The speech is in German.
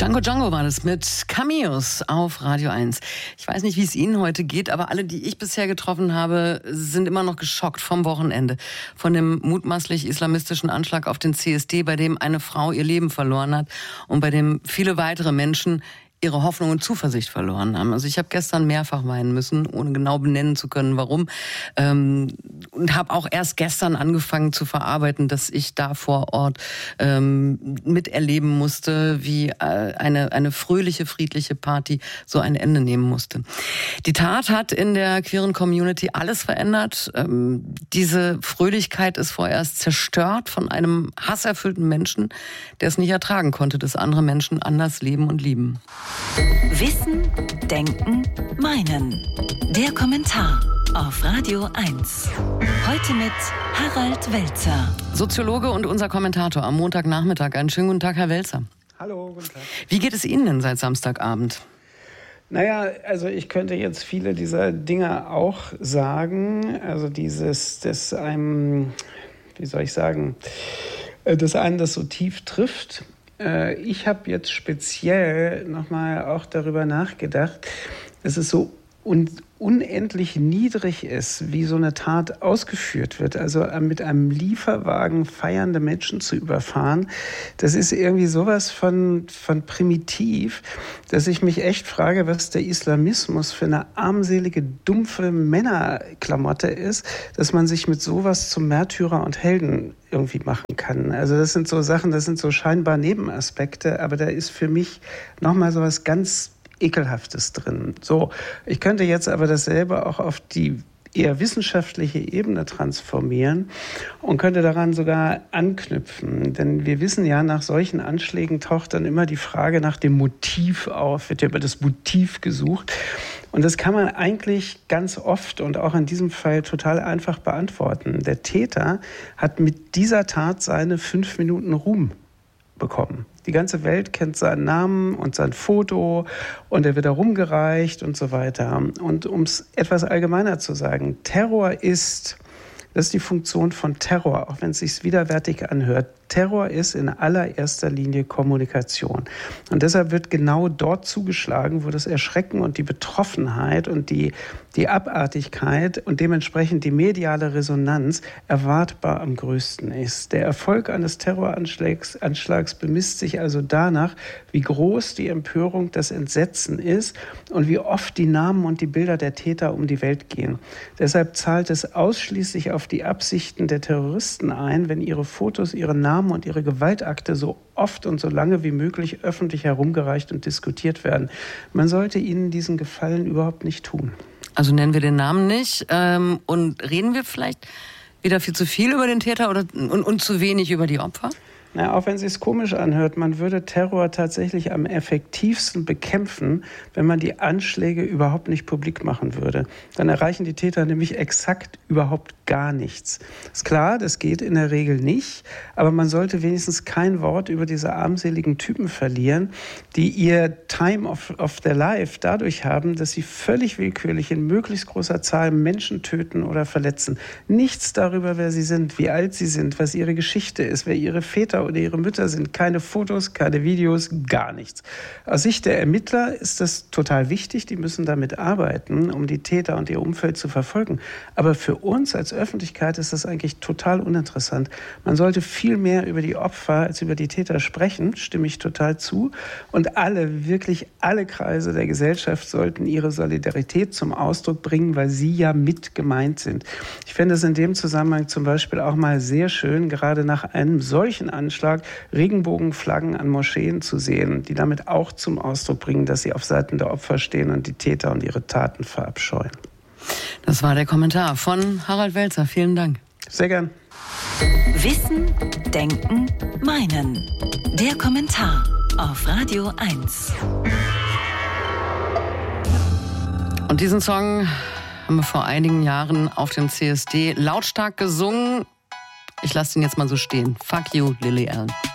Django Django war das mit Cameos auf Radio 1. Ich weiß nicht, wie es Ihnen heute geht, aber alle, die ich bisher getroffen habe, sind immer noch geschockt vom Wochenende. Von dem mutmaßlich islamistischen Anschlag auf den CSD, bei dem eine Frau ihr Leben verloren hat und bei dem viele weitere Menschen ihre Hoffnung und Zuversicht verloren haben. Also ich habe gestern mehrfach weinen müssen, ohne genau benennen zu können, warum. Und habe auch erst gestern angefangen zu verarbeiten, dass ich da vor Ort miterleben musste, wie eine fröhliche, friedliche Party so ein Ende nehmen musste. Die Tat hat in der queeren Community alles verändert. Diese Fröhlichkeit ist vorerst zerstört von einem hasserfüllten Menschen, der es nicht ertragen konnte, dass andere Menschen anders leben und lieben. Wissen, Denken, Meinen. Der Kommentar auf Radio 1. Heute mit Harald Welzer. Soziologe und unser Kommentator am Montagnachmittag. Einen schönen guten Tag, Herr Welzer. Hallo, guten Tag. Wie geht es Ihnen denn seit Samstagabend? Naja, also ich könnte jetzt viele dieser Dinge auch sagen. Also dass einem das so tief trifft. Ich habe jetzt speziell nochmal auch darüber nachgedacht, dass es so unendlich niedrig ist, wie so eine Tat ausgeführt wird. Also mit einem Lieferwagen feiernde Menschen zu überfahren, das ist irgendwie sowas von primitiv, dass ich mich echt frage, was der Islamismus für eine armselige, dumpfe Männerklamotte ist, dass man sich mit sowas zum Märtyrer und Helden irgendwie machen kann. Also das sind so Sachen, das sind so scheinbar Nebenaspekte, aber da ist für mich nochmal sowas ganz Ekelhaftes drin. So, ich könnte jetzt aber dasselbe auch auf die eher wissenschaftliche Ebene transformieren und könnte daran sogar anknüpfen. Denn wir wissen ja, nach solchen Anschlägen taucht dann immer die Frage nach dem Motiv auf, wird ja über das Motiv gesucht. Und das kann man eigentlich ganz oft und auch in diesem Fall total einfach beantworten. Der Täter hat mit dieser Tat seine 5 Minuten Ruhm bekommen. Die ganze Welt kennt seinen Namen und sein Foto und er wird herumgereicht und so weiter. Und um es etwas allgemeiner zu sagen, das ist die Funktion von Terror, auch wenn es sich widerwärtig anhört. Terror ist in allererster Linie Kommunikation. Und deshalb wird genau dort zugeschlagen, wo das Erschrecken und die Betroffenheit und die Abartigkeit und dementsprechend die mediale Resonanz erwartbar am größten ist. Der Erfolg eines Terroranschlags bemisst sich also danach, wie groß die Empörung, das Entsetzen ist und wie oft die Namen und die Bilder der Täter um die Welt gehen. Deshalb zahlt es ausschließlich auf die Absichten der Terroristen ein, wenn ihre Fotos, ihre Namen und ihre Gewaltakte so oft und so lange wie möglich öffentlich herumgereicht und diskutiert werden. Man sollte ihnen diesen Gefallen überhaupt nicht tun. Also nennen wir den Namen nicht und reden wir vielleicht wieder viel zu viel über den Täter und zu wenig über die Opfer? Na, auch wenn es sich komisch anhört, man würde Terror tatsächlich am effektivsten bekämpfen, wenn man die Anschläge überhaupt nicht publik machen würde. Dann erreichen die Täter nämlich exakt überhaupt gar nichts. Ist klar, das geht in der Regel nicht, aber man sollte wenigstens kein Wort über diese armseligen Typen verlieren, die ihr Time of their life dadurch haben, dass sie völlig willkürlich in möglichst großer Zahl Menschen töten oder verletzen. Nichts darüber, wer sie sind, wie alt sie sind, was ihre Geschichte ist, wer ihre Väter oder ihre Mütter sind. Keine Fotos, keine Videos, gar nichts. Aus Sicht der Ermittler ist das total wichtig. Die müssen damit arbeiten, um die Täter und ihr Umfeld zu verfolgen. Aber für uns als Öffentlichkeit ist das eigentlich total uninteressant. Man sollte viel mehr über die Opfer als über die Täter sprechen, stimme ich total zu. Und wirklich alle Kreise der Gesellschaft sollten ihre Solidarität zum Ausdruck bringen, weil sie ja mit gemeint sind. Ich fände es in dem Zusammenhang zum Beispiel auch mal sehr schön, gerade nach einem solchen Anschlag Regenbogenflaggen an Moscheen zu sehen, die damit auch zum Ausdruck bringen, dass sie auf Seiten der Opfer stehen und die Täter und ihre Taten verabscheuen. Das war der Kommentar von Harald Welzer. Vielen Dank. Sehr gern. Wissen, Denken, Meinen. Der Kommentar auf Radio 1. Und diesen Song haben wir vor einigen Jahren auf dem CSD lautstark gesungen. Ich lasse den jetzt mal so stehen. Fuck you, Lily Allen.